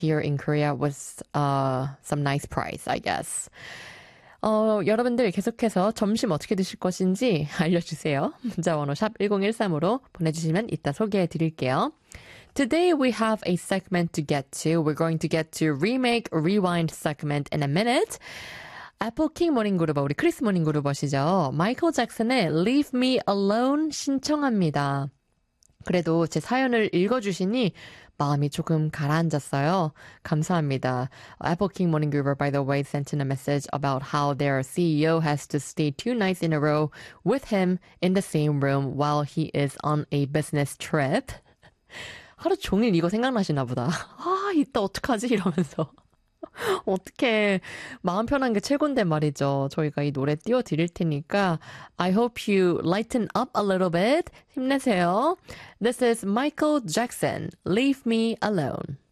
here in Korea with some nice price, I guess. 여러분들 계속해서 점심 어떻게 드실 것인지 알려주세요. 문자번호 샵 1013으로 보내주시면 이따 소개해 드릴게요. Today we have a segment to get to. We're going to get to remake, rewind segment in a minute. 애플킹 모닝그룹, 우리 크리스 모닝그룹이시죠. 마이클 잭슨의 Leave Me Alone 신청합니다. 그래도 제 사연을 읽어주시니 마음이 조금 가라앉았어요. 감사합니다. 애플킹 모닝그룹, by the way, sent in a message about how their CEO has to stay 2 nights in a row with him in the same room while he is on a business trip. 하루 종일 이거 생각나시나 보다. 아, 이따 어떡하지? 이러면서. 어떻게 마음 편한 게 최고인데 말이죠. 저희가 이 노래 띄워드릴 테니까 I hope you lighten up a little bit. 힘내세요. This is Michael Jackson, Leave Me Alone.